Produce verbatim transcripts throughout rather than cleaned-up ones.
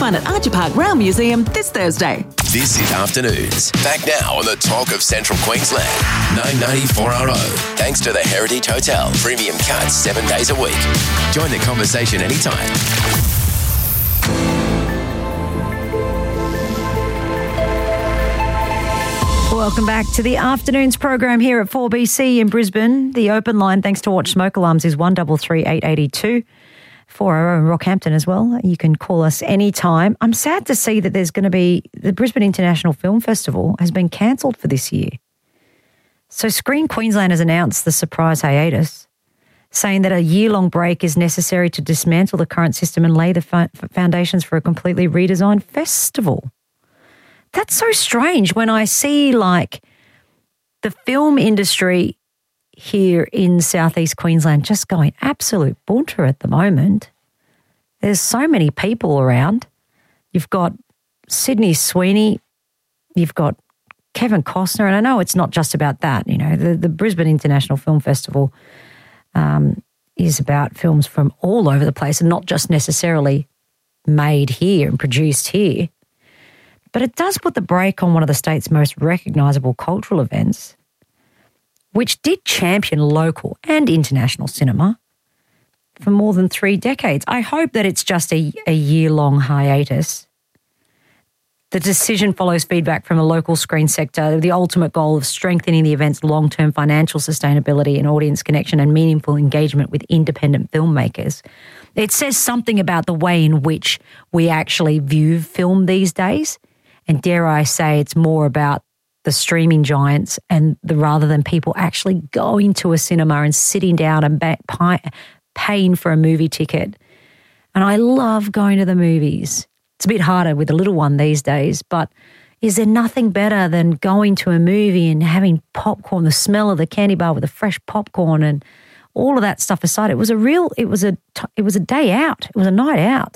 fun at Archer Park Rail Museum this Thursday. This is Afternoons. Back now on the Talk of Central Queensland. nine ninety-four R O. Thanks to the Heritage Hotel. Premium cuts seven days a week. Join the conversation anytime. Welcome back to the Afternoons program here at four B C in Brisbane. The open line, thanks to Watch Smoke Alarms, is one three three eight eight two. four oh oh in Rockhampton as well. You can call us anytime. I'm sad to see that there's going to be, the Brisbane International Film Festival has been cancelled for this year. So Screen Queensland has announced the surprise hiatus, saying that a year-long break is necessary to dismantle the current system and lay the f- foundations for a completely redesigned festival. That's so strange when I see, like, the film industry here in southeast Queensland just going absolute bunter at the moment. There's so many people around. You've got Sydney Sweeney, you've got Kevin Costner, and I know it's not just about that. You know, the, the Brisbane International Film Festival um, is about films from all over the place and not just necessarily made here and produced here. But it does put the brake on one of the state's most recognisable cultural events, which did champion local and international cinema for more than three decades. I hope that it's just a, a year-long hiatus. The decision follows feedback from the local screen sector, the ultimate goal of strengthening the event's long-term financial sustainability and audience connection and meaningful engagement with independent filmmakers. It says something about the way in which we actually view film these days, and dare I say it's more about the streaming giants and the rather than people actually going to a cinema and sitting down and ba- pay, paying for a movie ticket. And I love going to the movies. It's a bit harder with the little one these days, but is there nothing better than going to a movie and having popcorn, the smell of the candy bar with the fresh popcorn and all of that stuff aside? It was a real, it was a, it was a day out. It was a night out.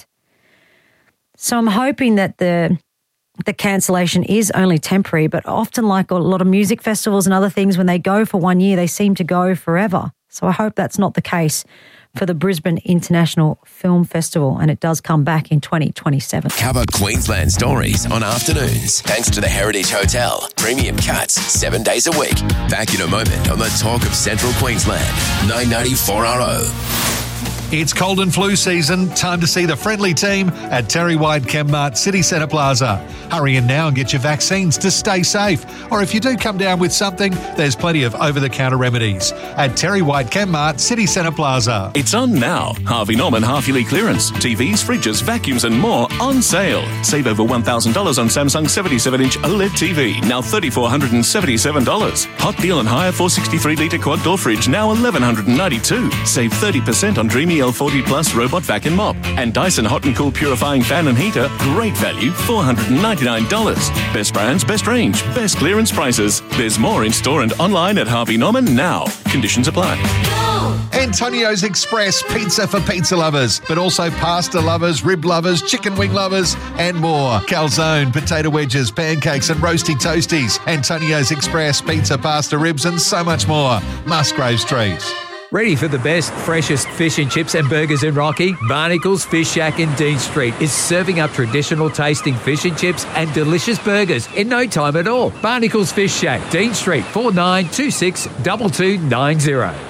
So I'm hoping that the the cancellation is only temporary, but often, like a lot of music festivals and other things, when they go for one year, they seem to go forever. So I hope that's not the case for the Brisbane International Film Festival, and it does come back in twenty twenty-seven. Cover Queensland stories on Afternoons. Thanks to the Heritage Hotel. Premium cuts seven days a week. Back in a moment on the Talk of Central Queensland. nine ninety-four R O. It's cold and flu season. Time to see the friendly team at Terry White Chemmart City Centre Plaza. Hurry in now and get your vaccines to stay safe. Or if you do come down with something, there's plenty of over-the-counter remedies at Terry White Chemmart City Centre Plaza. It's on now. Harvey Norman half-yearly clearance. T Vs, fridges, vacuums and more on sale. Save over one thousand dollars on Samsung seventy-seven inch OLED T V, now three thousand four hundred seventy-seven dollars. Hot deal on higher four hundred sixty-three litre quad door fridge, now one thousand one hundred ninety-two dollars. Save thirty percent on Dreamy L forty Plus robot vacuum mop. And Dyson Hot and Cool purifying fan and heater, great value, four hundred ninety-nine dollars. Best brands, best range, best clearance prices. There's more in store and online at Harvey Norman now. Conditions apply. Antonio's Express pizza for pizza lovers, but also pasta lovers, rib lovers, chicken wing lovers, and more. Calzone, potato wedges, pancakes, and roasty toasties. Antonio's Express pizza, pasta, ribs, and so much more. Musgrave Street. Ready for the best, freshest fish and chips and burgers in Rocky? Barnacles Fish Shack in Dean Street is serving up traditional tasting fish and chips and delicious burgers in no time at all. Barnacles Fish Shack, Dean Street, four nine two six two two nine zero.